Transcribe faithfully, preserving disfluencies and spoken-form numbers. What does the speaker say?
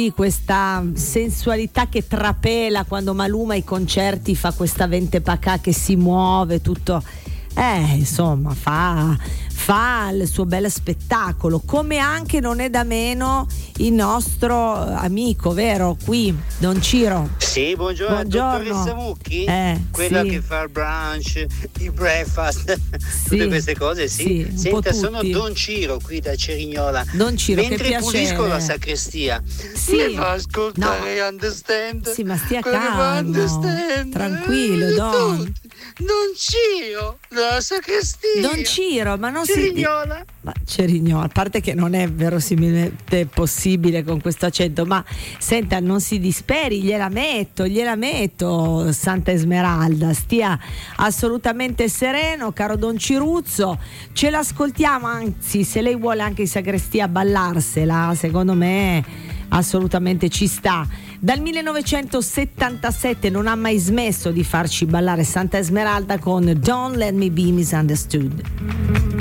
questa sensualità che trapela quando Maluma ai concerti fa questa vente pacà che si muove tutto, eh insomma fa, fa il suo bel spettacolo, come anche non è da meno il nostro amico, vero, qui Don Ciro. Sì, buongiorno, buongiorno. Dottoressa Mucchi, eh, quella sì. che fa il brunch, il breakfast, sì. tutte queste cose, sì, sì senta, sono Don Ciro qui da Cerignola. Don Ciro, mentre che pulisco la sacrestia, sì. mi fa ascoltare no. Understand. Sì, ma stia Quello calmo, tranquillo, Don. Don Ciro, la sacrestia. Don Ciro, ma non Cerignola. si... Ma Cerignola, a parte che non è verosimilmente possibile con questo accento, ma senta, non si disperi, gliela metto, gliela metto, Santa Esmeralda, stia assolutamente sereno, caro Don Ciruzzo, ce l'ascoltiamo, anzi, se lei vuole anche in sacrestia ballarsela, secondo me assolutamente ci sta. Dal millenovecentosettantasette non ha mai smesso di farci ballare Santa Esmeralda con Don't Let Me Be Misunderstood.